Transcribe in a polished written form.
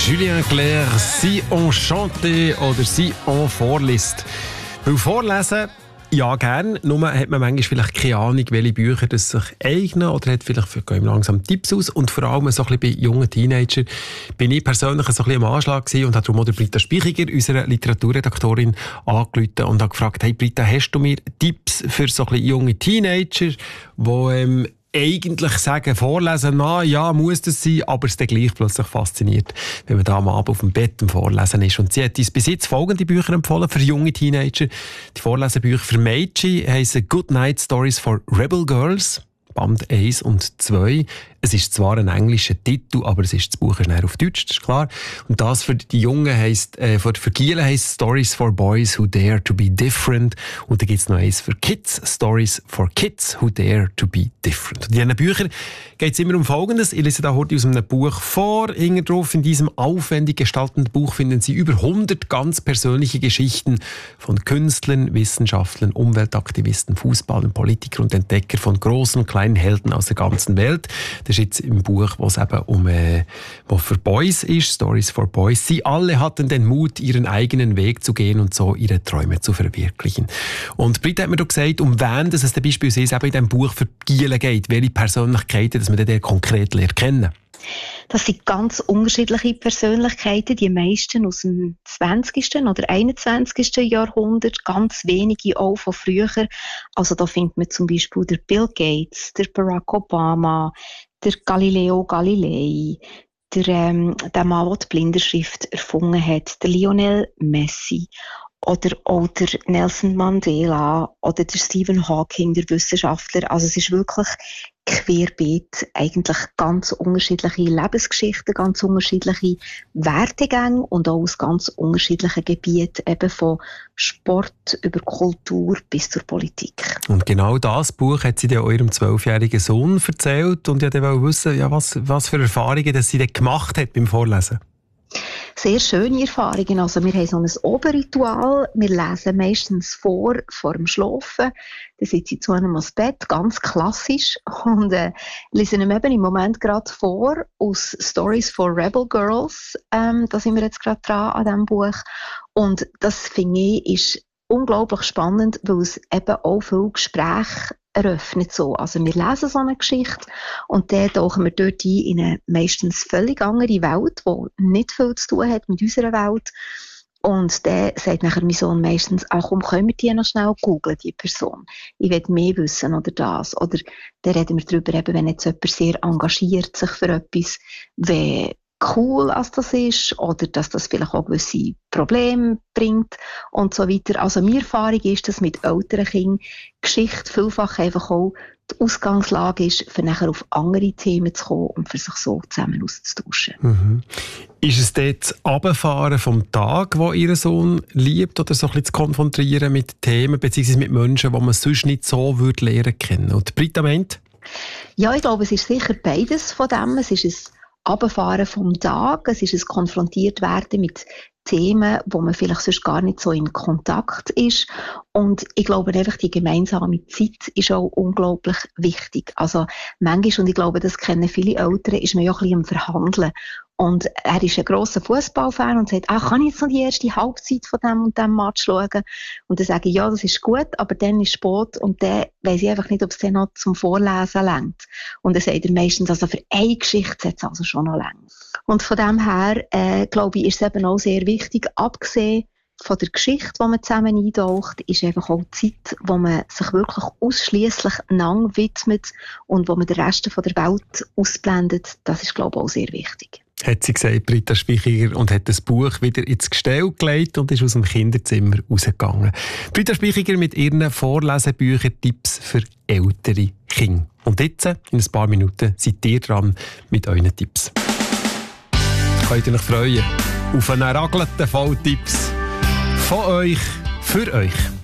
Julien Clerc, «Si on chante» oder «Si on vorliest». Weil vorlesen, ja gern, nur hat man manchmal vielleicht keine Ahnung, welche Bücher das sich eignen oder hat vielleicht gehen langsam Tipps aus. Und vor allem so ein bisschen bei jungen Teenagern bin ich persönlich so ein bisschen am Anschlag gewesen und habe darum auch Britta Spichiger, unsere Literaturredaktorin, angerufen und habe gefragt, hey Britta, hast du mir Tipps für so ein bisschen junge Teenager, die eigentlich sagen, vorlesen, na ja, muss das sein, aber es dann gleich plötzlich fasziniert, wenn man da am Abend auf dem Bett am Vorlesen ist. Und sie hat uns bis jetzt folgende Bücher empfohlen für junge Teenager. Die Vorlesebücher für Mädchen heissen «Good Night Stories for Rebel Girls», Band 1 und 2. Es ist zwar ein englischer Titel, aber das Buch ist auf Deutsch, das ist klar. Und das für die Jungen heisst, für Gielen heisst «Stories for Boys Who Dare to be Different». Und dann gibt es noch eins für Kids, «Stories for Kids Who Dare to be Different». Und in diesen Büchern geht es immer um Folgendes. Ich lese da heute aus einem Buch vor. Hinten drauf in diesem aufwendig gestalteten Buch finden Sie über 100 ganz persönliche Geschichten von Künstlern, Wissenschaftlern, Umweltaktivisten, Fußballern, Politikern und Entdeckern von großen und kleinen Helden aus der ganzen Welt. Das ist jetzt im Buch, wo es eben wo für Boys ist, «Stories for Boys». Sie alle hatten den Mut, ihren eigenen Weg zu gehen und so ihre Träume zu verwirklichen. Und Britta hat mir doch gesagt, um wen dass es beispielsweise eben in diesem Buch für Gielen geht, welche Persönlichkeiten, dass man den konkret lernt kennen. Das sind ganz unterschiedliche Persönlichkeiten, die meisten aus dem 20. oder 21. Jahrhundert, ganz wenige auch von früher. Also da findet man zum Beispiel der Bill Gates, der Barack Obama, der Galileo Galilei, der Mann, der die Blindenschrift erfunden hat, der Lionel Messi oder auch der Nelson Mandela oder der Stephen Hawking, der Wissenschaftler. Also es ist wirklich querbeet, eigentlich ganz unterschiedliche Lebensgeschichten, ganz unterschiedliche Wertegänge und auch aus ganz unterschiedlichen Gebieten, eben von Sport über Kultur bis zur Politik. Und genau das Buch hat sie dann eurem 12-jährigen Sohn erzählt und ich wollte wissen, ja, was für Erfahrungen dass sie dann gemacht hat beim Vorlesen. Sehr schöne Erfahrungen. Also wir haben so ein Oberritual. Wir lesen meistens vor dem Schlafen. Dann sitze ich zu einem ans Bett, ganz klassisch. Und lesen ihm eben im Moment gerade vor aus «Stories for Rebel Girls». Da sind wir jetzt gerade dran an diesem Buch. Und das, finde ich, ist unglaublich spannend, weil es eben auch viele Gespräche eröffnet so. Also wir lesen so eine Geschichte und dann tauchen wir dort ein in eine meistens völlig andere Welt, die nicht viel zu tun hat mit unserer Welt. Und dann sagt nachher mein Sohn meistens, ach komm, können wir die noch schnell googeln, die Person. Ich will mehr wissen oder das. Oder dann reden wir darüber, eben, wenn jetzt jemand sehr engagiert sich für etwas, wie cool als das ist oder dass das vielleicht auch gewisse Probleme bringt und so weiter. Also meine Erfahrung ist, dass mit älteren Kindern Geschichte vielfach einfach auch die Ausgangslage ist, für nachher auf andere Themen zu kommen und für sich so zusammen auszutauschen. Mhm. Ist es dort das Runterfahren vom Tag, wo Ihr Sohn liebt, oder so ein bisschen zu konfrontieren mit Themen bzw. mit Menschen, die man sonst nicht so würde lernen kennen? Und Britta meint? Ja, ich glaube, es ist sicher beides von dem. Es ist ein Runterfahren vom Tag, es ist ein Konfrontiertwerden mit Themen, wo man vielleicht sonst gar nicht so in Kontakt ist. Und ich glaube einfach, die gemeinsame Zeit ist auch unglaublich wichtig. Also manchmal, und ich glaube, das kennen viele Eltern, ist man ja ein bisschen am Verhandeln. Und er ist ein grosser Fußballfan und sagt, kann ich jetzt noch die erste Halbzeit von dem und dem Match schauen? Und dann sage ich, ja, das ist gut, aber dann ist spät und dann weiss ich einfach nicht, ob es dann noch zum Vorlesen reicht. Und dann sagt er meistens, also für eine Geschichte hat es also schon noch länger. Und von dem her, glaube ich, ist es eben auch sehr wichtig, abgesehen von der Geschichte, die man zusammen eintaucht, ist einfach auch die Zeit, wo man sich wirklich ausschliesslich lang widmet und wo man den Rest von der Welt ausblendet. Das ist, glaube ich, auch sehr wichtig. Hat sie gesagt, Britta Spichiger, und hat das Buch wieder ins Gestell gelegt und ist aus dem Kinderzimmer rausgegangen. Britta Spichiger mit ihren Vorlesebücher-Tipps für ältere Kinder. Und jetzt, in ein paar Minuten, seid ihr dran mit euren Tipps. Könnt ihr euch freuen auf einen Ragleten voll Tipps von euch, für euch.